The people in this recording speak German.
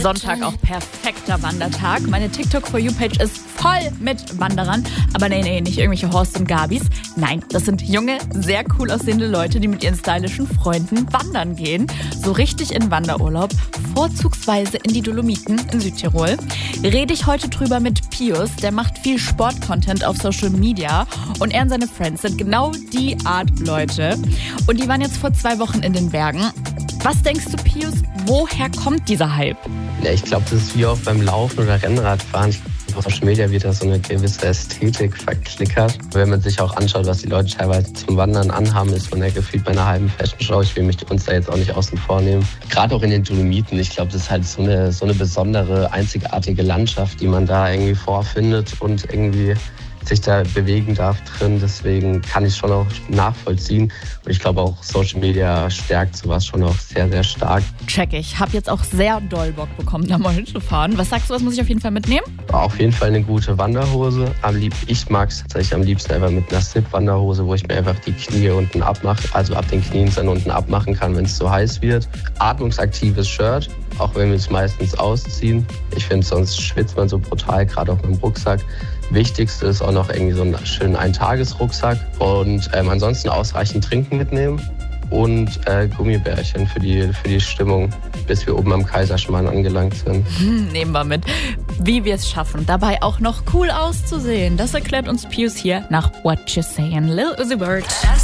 Sonntag auch perfekter Wandertag. Meine TikTok-For-You-Page ist voll mit Wanderern. Aber nee, nicht irgendwelche Horst und Gabis. Nein, das sind junge, sehr cool aussehende Leute, die mit ihren stylischen Freunden wandern gehen. So richtig in Wanderurlaub, vorzugsweise in die Dolomiten in Südtirol. Rede ich heute drüber mit Pius, der macht viel Sport-Content auf Social Media. Und er und seine Friends sind genau die Art Leute. Und die waren jetzt vor 2 Wochen in den Bergen. Was denkst du, Pius, woher kommt dieser Hype? Ja, ich glaube, das ist wie auch beim Laufen oder Rennradfahren. Auf Social Media wird da so eine gewisse Ästhetik verklickert. Wenn man sich auch anschaut, was die Leute teilweise zum Wandern anhaben, ist man ja gefühlt bei einer halben Fashion-Show. Ich will uns da jetzt auch nicht außen vor nehmen. Gerade auch in den Dolomiten. Ich glaube, das ist halt so eine besondere, einzigartige Landschaft, die man da irgendwie vorfindet und irgendwie sich da bewegen darf drin. Deswegen kann ich schon auch nachvollziehen. Und ich glaube auch Social Media stärkt sowas schon auch sehr, sehr stark. Check ich. Hab jetzt auch sehr doll Bock bekommen, da mal hinzufahren. Was sagst du, was muss ich auf jeden Fall mitnehmen? Auf jeden Fall eine gute Wanderhose. Ich mag es tatsächlich am liebsten einfach mit einer Slip-Wanderhose, wo ich mir einfach die Knie unten abmache, also ab den Knien dann unten abmachen kann, wenn es zu heiß wird. Atmungsaktives Shirt, auch wenn wir es meistens ausziehen. Ich finde, sonst schwitzt man so brutal, gerade auch mit dem Rucksack. Wichtigste ist auch noch irgendwie so einen schönen Eintagesrucksack und ansonsten ausreichend Trinken mitnehmen und Gummibärchen für die Stimmung, bis wir oben am Kaiserschmarrn angelangt sind. Nehmen wir mit. Wie wir es schaffen, dabei auch noch cool auszusehen, das erklärt uns Pius hier nach What You Sayin', Lil Uzi Vert.